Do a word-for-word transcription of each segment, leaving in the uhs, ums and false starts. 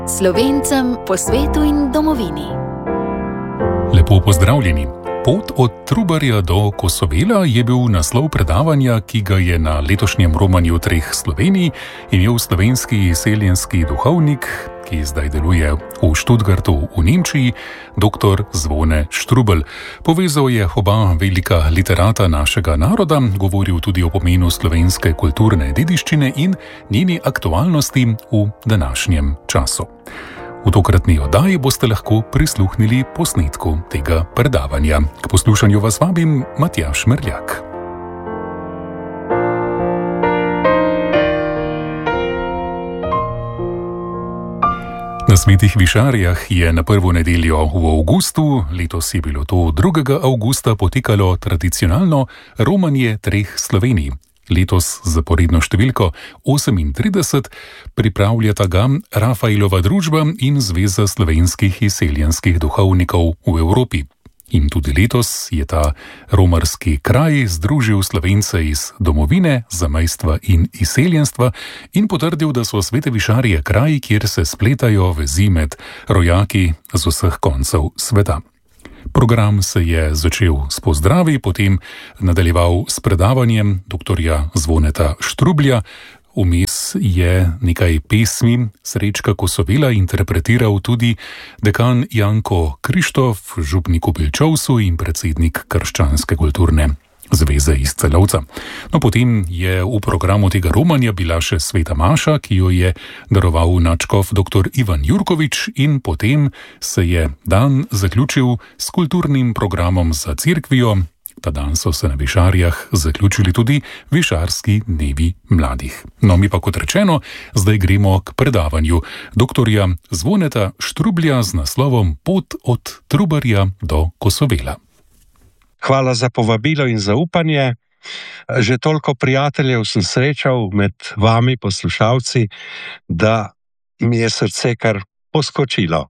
Slovencem po svetu in domovini. Lepo pozdravljeni. Pot od Trubarja do Kosovela je bil naslov predavanja, ki ga je na letošnjem romanju treh Slovenij imel slovenski izseljenski duhovnik, ki zdaj deluje v Študgartu v Nemčiji, doktor Zvone Štrubelj. Povezal je oba velika literata našega naroda, govoril tudi o pomenu slovenske kulturne dediščine in njeni aktualnosti v današnjem času. V tokratni oddaji boste lahko prisluhnili posnetku tega predavanja. K poslušanju vas vabim Matjaž Merljak. Na Svetih Višarjah je na prvo nedeljo v avgustu, letos je bilo to drugega avgusta, potekalo tradicionalno romanje treh Slovenij. Letos zaporedno številko osemintrideset pripravljata ga Rafaelova družba in Zveza slovenskih izseljenskih duhovnikov v Evropi. In tudi letos je ta romarski kraj združil Slovence iz domovine, zamejstva in izseljenstva in potrdil, da so Svete Višarje kraj, kjer se spletajo vezi med rojaki z vseh koncev sveta. Program se je začel s pozdravi, potem nadaljeval s predavanjem doktorja Zvoneta Štrublja. Vmes je nekaj pesmi Srečka Kosovela interpretiral tudi dekan Janko Krištof, župnik v Pilčovcu in predsednik Krščanske kulturne zveze iz Celovca. No, potem je v programu tega romanja bila še Sveta Maša, ki jo je daroval nadškof doktor Ivan Jurkovič, in potem se je dan zaključil s kulturnim programom za cerkvijo. Ta dan so se na Višarjah zaključili tudi Višarski dnevi mladih. No, mi pa kot rečeno, zdaj gremo k predavanju doktorja Zvoneta Štrublja z naslovom Pot od Trubarja do Kosovela. Hvala za povabilo in zaupanje. Že toliko prijateljev sem srečal med vami, poslušalci, da mi je srce kar poskočilo.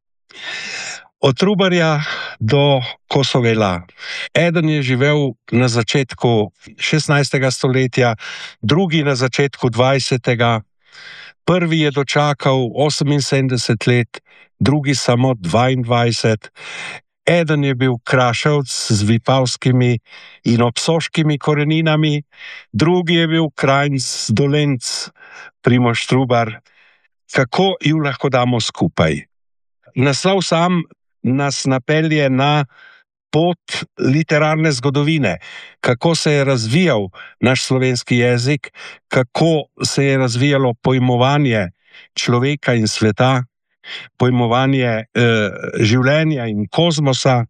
Od Trubarja do Kosovela. Eden je živel na začetku šestnajstega stoletja, drugi na začetku dvajsetega. Prvi je dočakal oseminsedemdeset let, drugi samo dvaindvajset. Eden je bil Kraševc z vipavskimi in obsoškimi koreninami, drugi je bil Krajnc, Dolenc, Primož Trubar. Kako ju lahko damo skupaj? Naslov sam nas napelje na pot literarne zgodovine, kako se je razvijal naš slovenski jezik, kako se je razvijalo pojmovanje človeka in sveta, pojmovanje eh, življenja in kozmosa,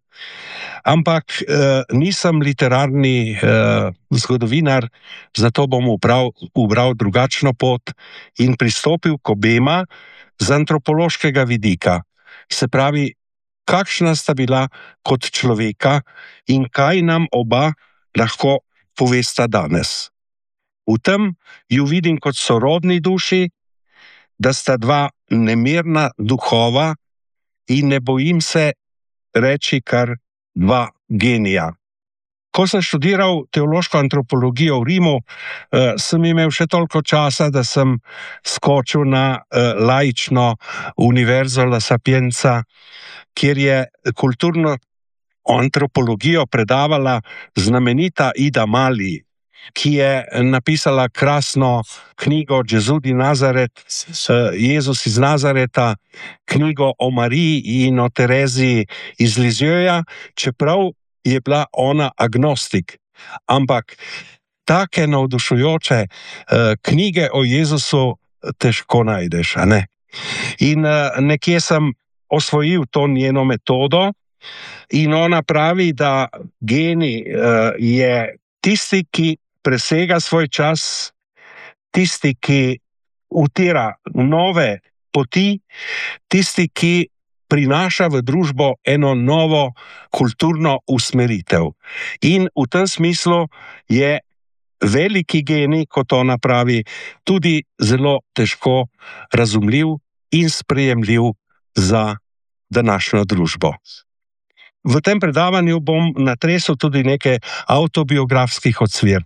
ampak eh, nisem literarni eh, zgodovinar, zato bom ubral, ubral drugačno pot in pristopil k obema z antropološkega vidika. Se pravi, kakšna sta bila kot človeka in kaj nam oba lahko povesta danes. V tem ju vidim kot sorodni duši, da sta dva nemirna duhova in ne bojim se reči kar dva genija. Ko sem študiral teološko antropologijo v Rimu, eh, sem imel še toliko časa, da sem skočil na eh, laično univerzo La Sapienza, kjer je kulturno antropologijo predavala znamenita Ida Mali, ki je napisala krasno knjigo Gesù di Nazaret, Jezus iz Nazareta, knjigo o Mariji in o Tereziji iz Lizjoja, čeprav je bila ona agnostik. Ampak take navdušujoče uh, knjige o Jezusu težko najdeš, a ne? In uh, nekje sem osvojil to njeno metodo in ona pravi, da genij uh, je tisti, ki presega svoj čas, tisti, ki utira nove poti, tisti, ki prinaša v družbo eno novo kulturno usmeritev. In v tem smislu je veliki genij, kot ona pravi, tudi zelo težko razumljiv in sprejemljiv za današnjo družbo. V tem predavanju bom natresel tudi nekaj avtobiografskih odsvirkov.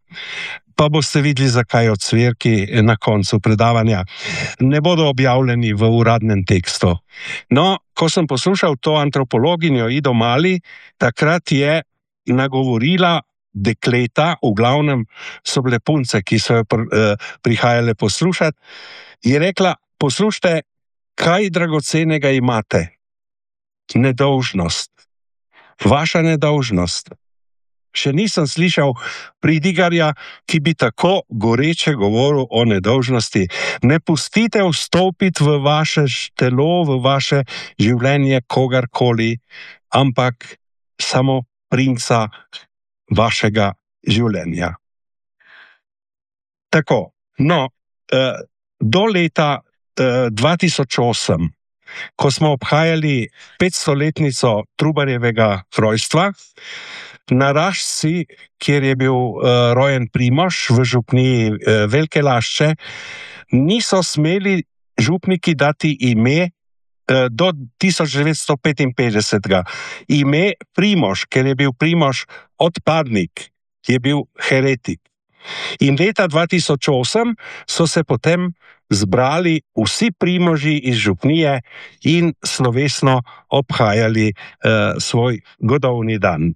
Pa boste videli, zakaj odsvirki na koncu predavanja ne bodo objavljeni v uradnem tekstu. No, ko sem poslušal to antropologinjo Ido Mali, takrat je nagovorila dekleta, v glavnem so bile punce, ki so jo prihajale poslušati, je rekla, poslušajte, kaj dragocenega imate? Nedolžnost. Vaša nedolžnost. Še nisem slišal pridigarja, ki bi tako goreče govoril o nedolžnosti. Ne pustite vstopiti v vaše telo, v vaše življenje kogarkoli, ampak samo princa vašega življenja. Tako, no, do leta dva tisoč osem, ko smo obhajali petstoletnico Trubarjevega rojstva, na Rašci, kjer je bil uh, rojen Primož v župniji uh, Velike Lašče, niso smeli župniki dati ime uh, do tisoč devetsto petinpetdeset. Ime Primož, ker je bil Primož odpadnik, je bil heretik. In leta dva tisoč osem so se potem zbrali vsi Primoži iz župnije in slovesno obhajali uh, svoj godovni dan.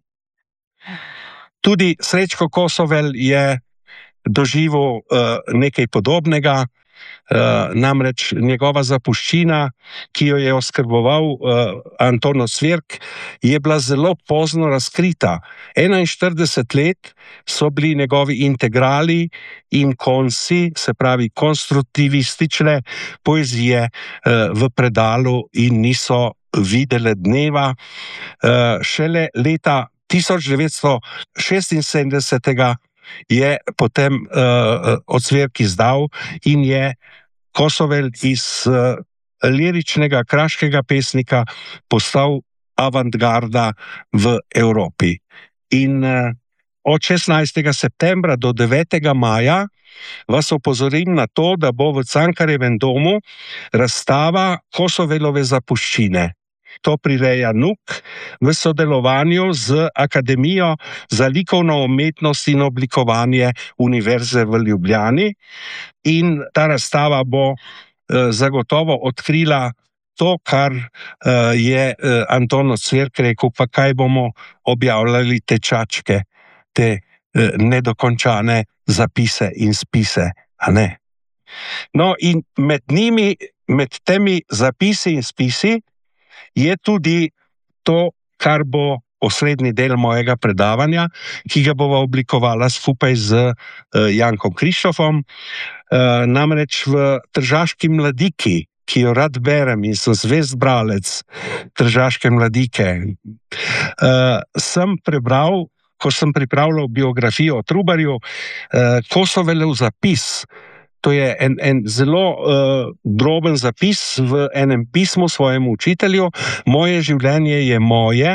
Tudi Srečko Kosovel je doživel uh, nekaj podobnega, uh, namreč njegova zapuščina, ki jo je oskrboval uh, Anton Ocvirk, je bila zelo pozno razkrita. enainštirideset let so bili njegovi integrali in konci, se pravi konstruktivistične poezije, uh, v predalu in niso videle dneva. Uh, šele leta tisoč devetsto šestinsedemdeset je potem uh, Ocvirk izdal in je Kosovel iz uh, liričnega kraškega pesnika postal avantgarda v Evropi. In uh, od šestnajstega septembra do devetega maja vas opozorim na to, da bo v Cankarjevem domu razstava Kosovelove zapuščine. To prireja N U K v sodelovanju z Akademijo za likovno umetnost in oblikovanje Univerze v Ljubljani. In ta razstava bo eh, zagotovo odkrila to, kar eh, je eh, Anton Ocvirk rekel, pa kaj bomo objavljali te čačke, te eh, nedokončane zapise in spise, a ne? No, in med njimi, med temi zapisi in spisi, je tudi to, kar bo osrednji del mojega predavanja, ki ga bova oblikovala skupaj z uh, Jankom Krištofom. Uh, namreč v Tržaški mladiki, ki jo rad berem in sem zvest bralec Tržaške mladike, uh, sem prebral, ko sem pripravljal biografijo o Trubarju, uh, Kosovelov zapis. To je en, en zelo uh, droben zapis v enem pismu svojemu učitelju. Moje življenje je moje,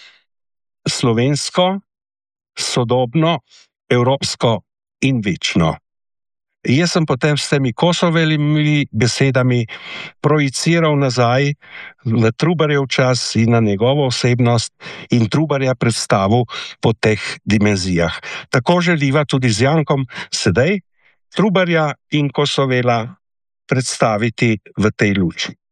slovensko, sodobno, evropsko in večno. Jaz sem potem s temi Kosovelovimi besedami projiciral nazaj v Trubarjev čas in na njegovo osebnost in Trubarja predstavil po teh dimenzijah. Tako želiva tudi z Jankom sedaj Trubarja in Kosovela predstaviti v tej luči.